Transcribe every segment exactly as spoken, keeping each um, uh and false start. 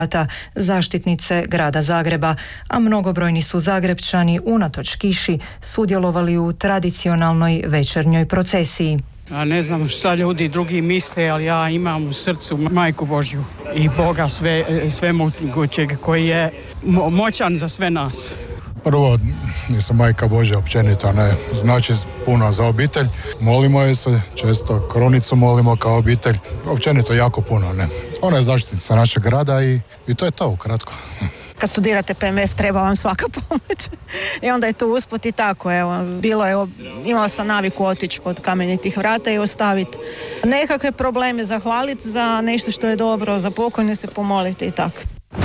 zaštitnice grada Zagreba, a mnogobrojni su Zagrepčani unatoč kiši sudjelovali u tradicionalnoj večernjoj procesiji. A ne znam šta ljudi drugi misle, ali ja imam u srcu Majku Božju i Boga sve, svemogućeg koji je mo- moćan za sve nas. Prvo, nisam Majka Božja općenito, ne znači puno za obitelj. Molimo je se, često kronicu molimo kao obitelj. Općenito jako puno, ne. Ona je zaštitnica našeg grada i, i to je to ukratko. Kad studirate P M F treba vam svaka pomoć. I onda je to usput i tako. Evo, bilo je, imala sam naviku otići kod Kamenitih vrata i ostaviti nekakve probleme, zahvaliti za nešto što je dobro, za pokojne se pomoliti i tako.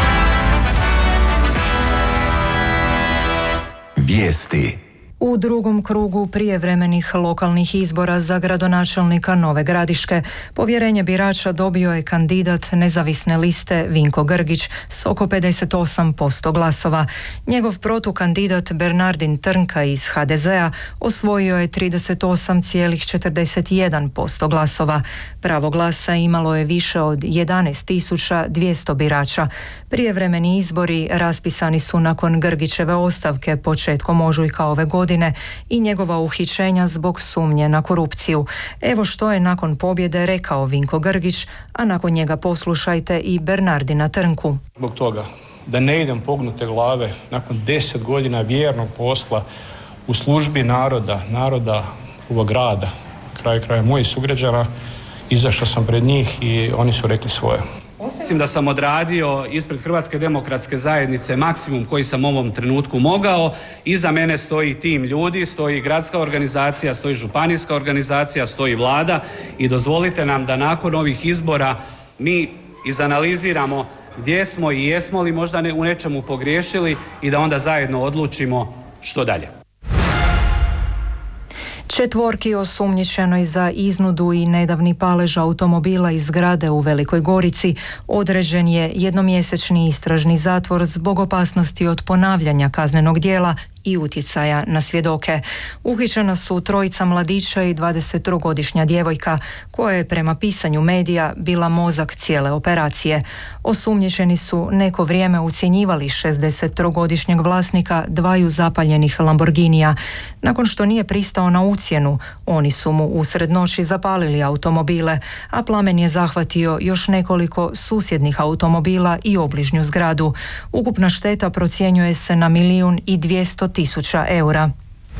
Vijesti. U drugom krugu prijevremenih lokalnih izbora za gradonačelnika Nove Gradiške povjerenje birača dobio je kandidat nezavisne liste Vinko Grgić s oko pedeset osam posto glasova. Njegov protukandidat Bernardin Trnka iz H D Z-a osvojio je trideset osam zarez četrdeset jedan posto glasova. Pravo glasa imalo je više od jedanaest tisuća dvjesto birača. Prijevremeni izbori raspisani su nakon Grgićeve ostavke početkom ožujka ove godine i njegova uhićenja zbog sumnje na korupciju. Evo što je nakon pobjede rekao Vinko Grgić, a nakon njega poslušajte i Bernardina Trnku. Zbog toga da ne idem pognute glave nakon deset godina vjernog posla u službi naroda, naroda ovog grada, kraj kraja mojih sugrađana, izašao sam pred njih i oni su rekli svoje. Mislim da sam odradio ispred Hrvatske demokratske zajednice maksimum koji sam u ovom trenutku mogao. Iza mene stoji tim ljudi, stoji gradska organizacija, stoji županijska organizacija, stoji vlada i dozvolite nam da nakon ovih izbora mi izanaliziramo gdje smo i jesmo li možda ne, u nečemu pogriješili i da onda zajedno odlučimo što dalje. Četvorki osumnjičenoj za iznudu i nedavni palež automobila iz zgrade u Velikoj Gorici određen je jednomjesečni istražni zatvor zbog opasnosti od ponavljanja kaznenog djela i utjecaja na svjedoke. Uhićena su trojica mladića i dvadesettrogodišnja djevojka koja je prema pisanju medija bila mozak cijele operacije. Osumnjičeni su neko vrijeme ucjenjivali šezdesettrogodišnjeg vlasnika dvaju zapaljenih Lamborghinija. Nakon što nije pristao na ucjenu, oni su mu usred noći zapalili automobile, a plamen je zahvatio još nekoliko susjednih automobila i obližnju zgradu. Ukupna šteta procjenjuje se na milijun i dvjesto tisuća eura.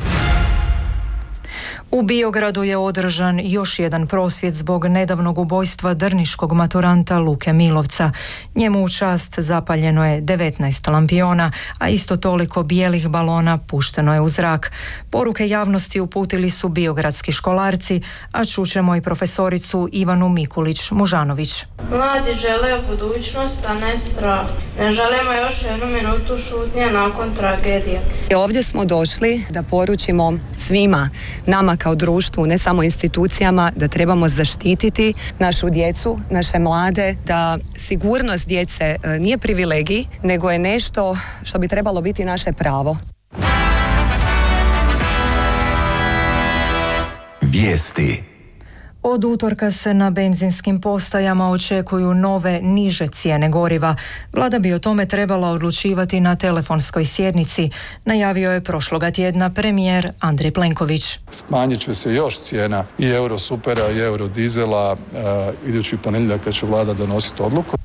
U Biogradu je održan još jedan prosvjed zbog nedavnog ubojstva drniškog maturanta Luke Milovca. Njemu u čast zapaljeno je devetnaest lampiona, a isto toliko bijelih balona pušteno je u zrak. Poruke javnosti uputili su biogradski školarci, a čućemo i profesoricu Ivanu Mikulić-Mužanović. Mladi žele budućnost, a ne strah. Ne želimo još jednu minutu šutnje nakon tragedije. Ovdje smo došli da poručimo svima nama kao društvu, ne samo institucijama, da trebamo zaštititi našu djecu, naše mlade, da sigurnost djece nije privilegij, nego je nešto što bi trebalo biti naše pravo. Vijesti. Od utorka se na benzinskim postajama očekuju nove, niže cijene goriva. Vlada bi o tome trebala odlučivati na telefonskoj sjednici, najavio je prošloga tjedna premijer Andrej Plenković. Smanjit će se još cijena i Eurosupera i Eurodizela uh, idući ponedjeljak kad će vlada donositi odluku.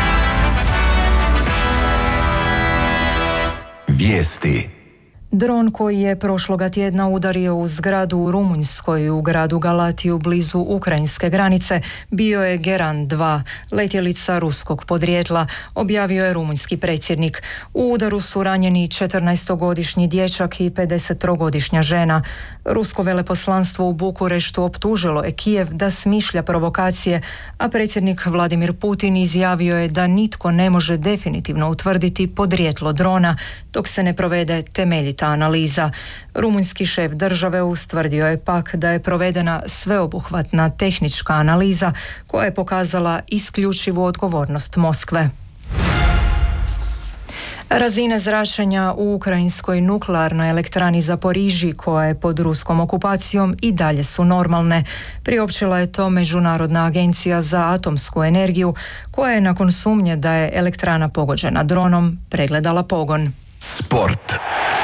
Vijesti. Dron koji je prošloga tjedna udario u zgradu u Rumunjskoj u gradu Galatiju blizu ukrajinske granice bio je Geran dva, letjelica ruskog podrijetla, objavio je rumunjski predsjednik. U udaru su ranjeni četrnaestogodišnji dječak i pedesettrogodišnja žena. Rusko veleposlanstvo u Bukureštu optužilo je Kijev da smišlja provokacije, a predsjednik Vladimir Putin izjavio je da nitko ne može definitivno utvrditi podrijetlo drona dok se ne provede temeljita analiza. Rumunjski šef države ustvrdio je pak da je provedena sveobuhvatna tehnička analiza koja je pokazala isključivu odgovornost Moskve. Razine zračenja u ukrajinskoj nuklearnoj elektrani Zaporižji, koja je pod ruskom okupacijom, i dalje su normalne. Priopćila je to Međunarodna agencija za atomsku energiju, koja je nakon sumnje da je elektrana pogođena dronom pregledala pogon. Sport.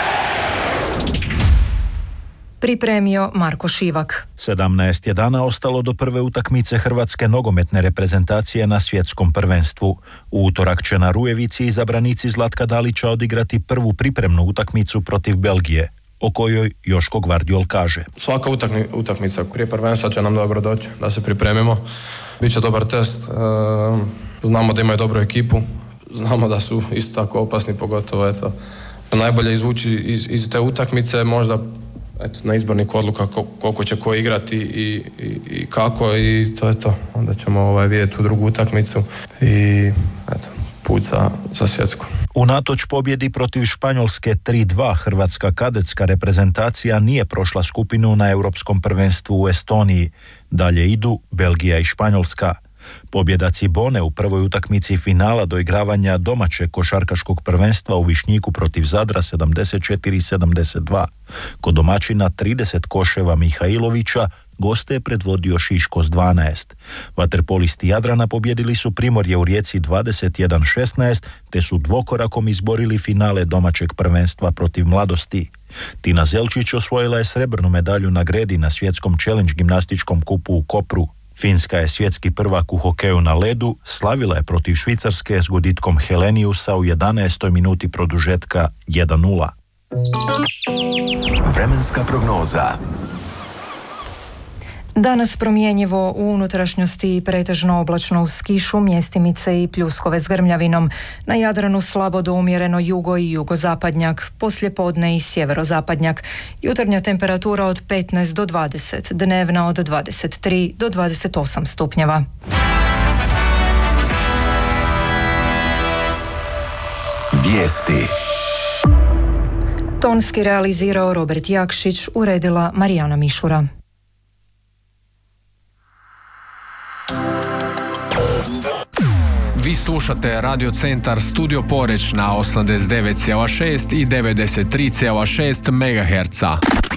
Pripremio Marko Šivak. sedamnaest je dana ostalo do prve utakmice hrvatske nogometne reprezentacije na svjetskom prvenstvu. U utorak će na Rujevici izabranici Zlatka Dalića odigrati prvu pripremnu utakmicu protiv Belgije, o kojoj Joško Gvardiol kaže. Svaka utakmi, utakmica prije prvenstva će nam dobro doći, da se pripremimo. Biće dobar test, e, znamo da imaju dobru ekipu, znamo da su isto tako opasni, pogotovo eto. Najbolje izvući iz, iz te utakmice možda eto, na izbornik odluka koliko će ko igrati i, i, i kako, i to je to. Onda ćemo ovaj, vidjeti u drugu utakmicu i eto, put za, za svjetsku. Unatoč pobjedi protiv Španjolske tri dva, hrvatska kadetska reprezentacija nije prošla skupinu na europskom prvenstvu u Estoniji. Dalje idu Belgija i Španjolska. Pobjeda Cibone u prvoj utakmici finala doigravanja domaćeg košarkaškog prvenstva u Višnjiku protiv Zadra sedamdeset četiri sedamdeset dva. Kod domaćina trideset koševa Mihajlovića goste je predvodio Šiško s dvanaest. Vaterpolisti Jadrana pobjedili su Primorje u Rijeci dvadeset jedan šesnaest, te su dvokorakom izborili finale domaćeg prvenstva protiv Mladosti. Tina Zelčić osvojila je srebrnu medalju na gredi na svjetskom challenge gimnastičkom kupu u Kopru. Finska je svjetski prvak u hokeju na ledu, slavila je protiv Švicarske s guditkom Heleniusa u jedanaestoj minuti produžetka jedan nula. Vremenska prognoza. Danas promjenjivo u unutrašnjosti i pretežno oblačno uz kišu, mjestimice i pljuskove s grmljavinom. Na Jadranu slabo do umjereno jugo i jugozapadnjak, poslijepodne i sjeverozapadnjak. Jutarnja temperatura od petnaest do dvadeset, dnevna od dvadeset tri do dvadeset osam stupnjeva. Vijesti. Tonski realizirao Robert Jakšić, uredila Marijana Mišura. Vi slušate Radio Centar Studio Poreć na osamdeset devet zarez šest i devedeset tri zarez šest megaherca.